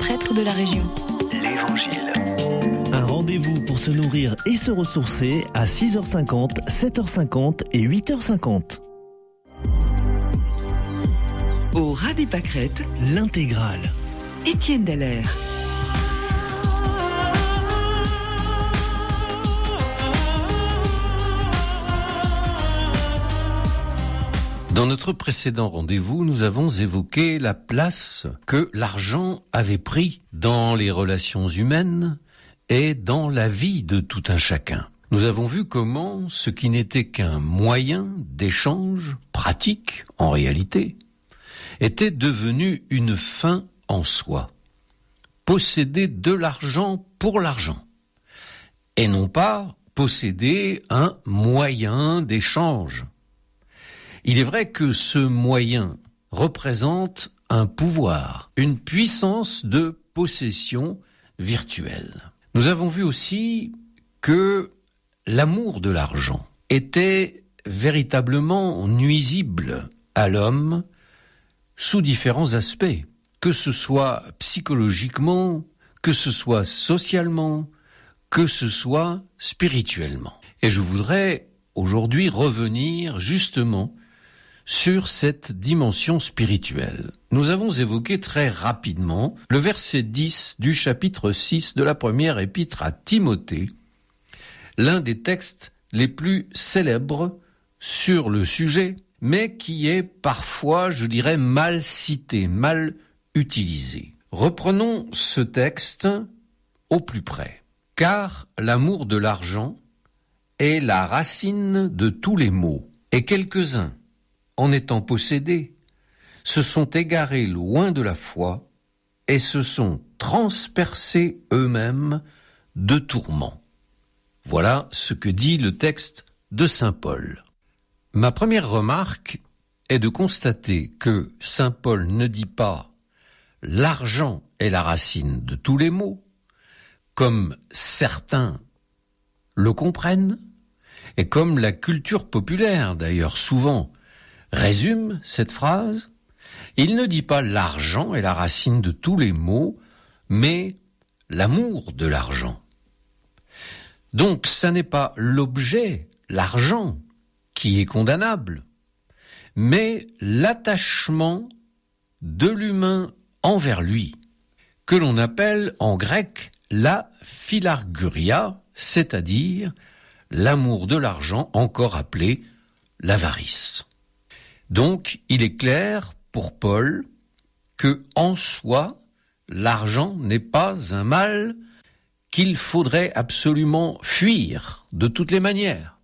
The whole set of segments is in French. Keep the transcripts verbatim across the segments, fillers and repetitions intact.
prêtre de la région. L'Évangile. Un rendez-vous pour se nourrir et se ressourcer à six heures cinquante, sept heures cinquante et huit heures cinquante. Au ras des pâquerettes, L'intégrale. Étienne Dallaire. Dans notre précédent rendez-vous, nous avons évoqué la place que l'argent avait pris dans les relations humaines et dans la vie de tout un chacun. Nous avons vu comment ce qui n'était qu'un moyen d'échange pratique, en réalité, était devenu une fin en soi. Posséder de l'argent pour l'argent, et non pas posséder un moyen d'échange. Il est vrai que ce moyen représente un pouvoir, une puissance de possession virtuelle. Nous avons vu aussi que l'amour de l'argent était véritablement nuisible à l'homme sous différents aspects, que ce soit psychologiquement, que ce soit socialement, que ce soit spirituellement. Et je voudrais aujourd'hui revenir justement sur cette dimension spirituelle. Nous avons évoqué très rapidement le verset dix du chapitre six de la première épître à Timothée, l'un des textes les plus célèbres sur le sujet, mais qui est parfois, je dirais, mal cité, mal utilisé. Reprenons ce texte au plus près. Car l'amour de l'argent est la racine de tous les maux, et quelques-uns, en étant possédés, se sont égarés loin de la foi et se sont transpercés eux-mêmes de tourments. Voilà ce que dit le texte de saint Paul. Ma première remarque est de constater que saint Paul ne dit pas « l'argent est la racine de tous les maux », comme certains le comprennent, et comme la culture populaire, d'ailleurs souvent, résume cette phrase. Il ne dit pas l'argent est la racine de tous les maux, mais l'amour de l'argent. Donc, ça n'est pas l'objet, l'argent, qui est condamnable, mais l'attachement de l'humain envers lui, que l'on appelle en grec la philarguria, c'est-à-dire l'amour de l'argent, encore appelé l'avarice. Donc, il est clair pour Paul que, en soi, l'argent n'est pas un mal qu'il faudrait absolument fuir de toutes les manières.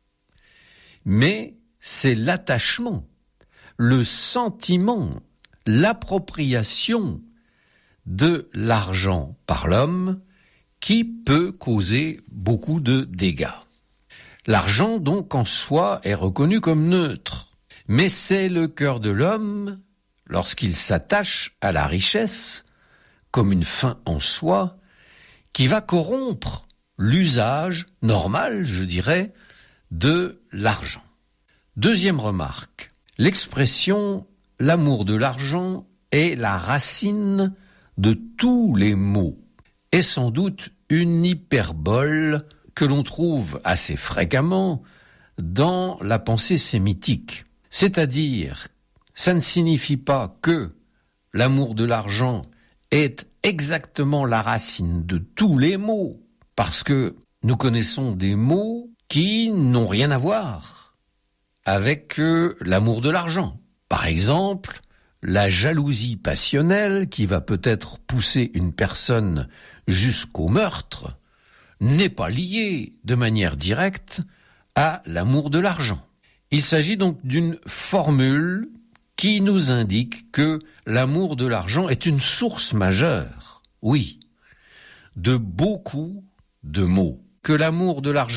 Mais c'est l'attachement, le sentiment, l'appropriation de l'argent par l'homme qui peut causer beaucoup de dégâts. L'argent, donc, en soi, est reconnu comme neutre. Mais c'est le cœur de l'homme, lorsqu'il s'attache à la richesse, comme une fin en soi, qui va corrompre l'usage normal, je dirais, de l'argent. Deuxième remarque, l'expression « l'amour de l'argent est la racine de tous les maux » est sans doute une hyperbole que l'on trouve assez fréquemment dans la pensée sémitique. C'est-à-dire, ça ne signifie pas que l'amour de l'argent est exactement la racine de tous les maux, parce que nous connaissons des maux qui n'ont rien à voir avec euh, l'amour de l'argent. Par exemple, la jalousie passionnelle qui va peut-être pousser une personne jusqu'au meurtre n'est pas liée de manière directe à l'amour de l'argent. Il s'agit donc d'une formule qui nous indique que l'amour de l'argent est une source majeure, oui, de beaucoup de maux. Que l'amour de l'argent